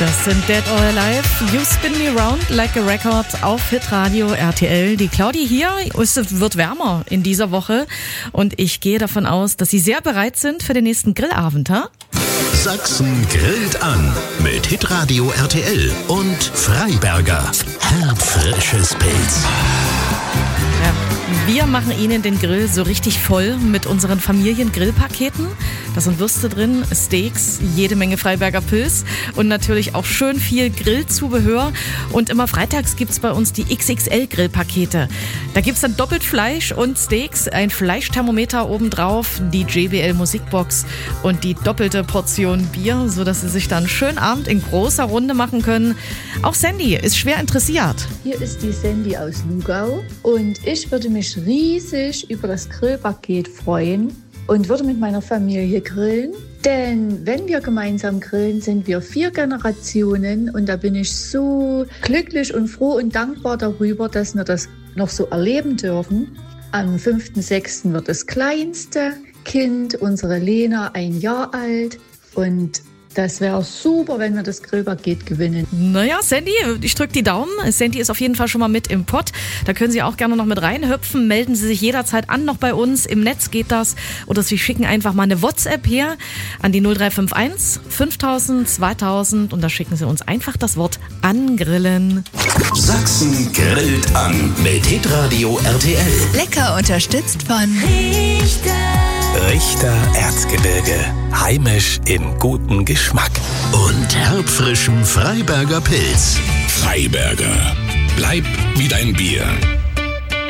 Das sind Dead or Alive, You Spin Me Round Like a Record auf Hitradio RTL. Die Claudi hier, es wird wärmer in dieser Woche und ich gehe davon aus, dass Sie sehr bereit sind für den nächsten Grillabend, ha? Sachsen grillt an mit Hitradio RTL und Freiberger. Herbfrisches Pilz. Ja, wir machen Ihnen den Grill so richtig voll mit unseren Familien-Grillpaketen. Da sind Würste drin, Steaks, jede Menge Freiberger Pilz und natürlich auch schön viel Grillzubehör. Und immer freitags gibt's bei uns die XXL-Grillpakete. Da gibt's dann doppelt Fleisch und Steaks, ein Fleischthermometer obendrauf, die JBL-Musikbox und die doppelte Portion Bier, sodass Sie sich dann einen schönen Abend in großer Runde machen können. Auch Sandy ist schwer interessiert. Hier ist die Sandy aus Lugau und ich würde mich riesig über das Grillpaket freuen und würde mit meiner Familie grillen. Denn wenn wir gemeinsam grillen, sind wir 4 Generationen und da bin ich so glücklich und froh und dankbar darüber, dass wir das noch so erleben dürfen. Am 5.6. wird das kleinste Kind, unsere Lena, 1 Jahr alt und das wäre super, wenn wir das Grillpaket gewinnen. Naja, Sandy, ich drücke die Daumen. Sandy ist auf jeden Fall schon mal mit im Pott. Da können Sie auch gerne noch mit reinhüpfen. Melden Sie sich jederzeit an, noch bei uns. Im Netz geht das. Oder Sie schicken einfach mal eine WhatsApp her an die 0351 5000 2000 und da schicken Sie uns einfach das Wort angrillen. Sachsen grillt an mit Hitradio RTL. Lecker unterstützt von Richter Erzgebirge. Heimisch in gutem Geschmack. Und herbfrischem Freiberger Pilz. Freiberger. Bleib wie dein Bier.